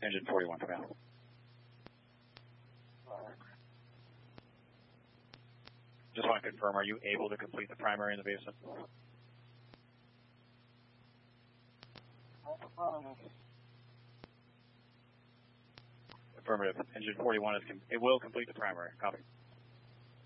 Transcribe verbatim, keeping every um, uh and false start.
Engine forty-one, come out. Just want to confirm, are you able to complete the primary in the basement? Affirmative. Engine forty-one is, it will complete the primary. Copy.